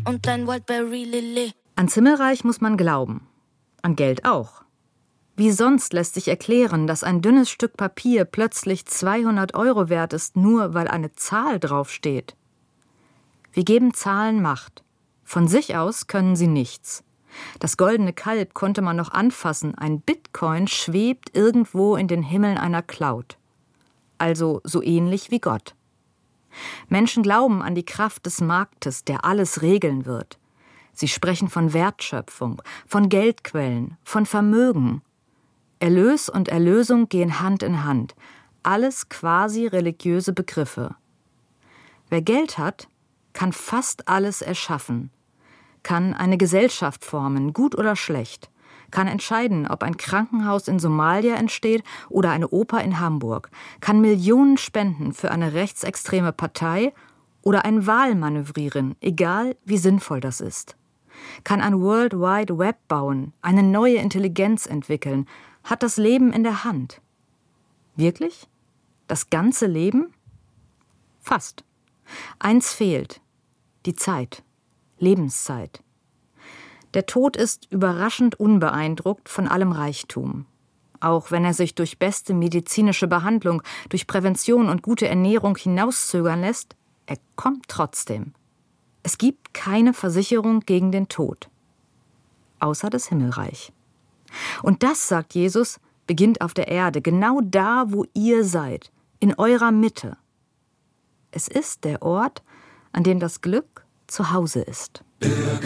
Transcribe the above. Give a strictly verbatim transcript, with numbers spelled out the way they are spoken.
und dein Wildberry Lilly. Ans Himmelreich muss man glauben. An Geld auch. Wie sonst lässt sich erklären, dass ein dünnes Stück Papier plötzlich zweihundert Euro wert ist, nur weil eine Zahl draufsteht? Wir geben Zahlen Macht. Von sich aus können sie nichts. Das goldene Kalb konnte man noch anfassen, ein Bitcoin schwebt irgendwo in den Himmeln einer Cloud. Also so ähnlich wie Gott. Menschen glauben an die Kraft des Marktes, der alles regeln wird. Sie sprechen von Wertschöpfung, von Geldquellen, von Vermögen. Erlös und Erlösung gehen Hand in Hand. Alles quasi religiöse Begriffe. Wer Geld hat, kann fast alles erschaffen. Kann eine Gesellschaft formen, gut oder schlecht. Kann entscheiden, ob ein Krankenhaus in Somalia entsteht oder eine Oper in Hamburg. Kann Millionen spenden für eine rechtsextreme Partei oder eine Wahl manövrieren, egal wie sinnvoll das ist. Kann ein World Wide Web bauen, eine neue Intelligenz entwickeln, hat das Leben in der Hand. Wirklich? Das ganze Leben? Fast. Eins fehlt. Die Zeit. Lebenszeit. Der Tod ist überraschend unbeeindruckt von allem Reichtum. Auch wenn er sich durch beste medizinische Behandlung, durch Prävention und gute Ernährung hinauszögern lässt, er kommt trotzdem. Es gibt keine Versicherung gegen den Tod. Außer das Himmelreich. Und das, sagt Jesus, beginnt auf der Erde, genau da, wo ihr seid, in eurer Mitte. Es ist der Ort, an dem das Glück zu Hause ist.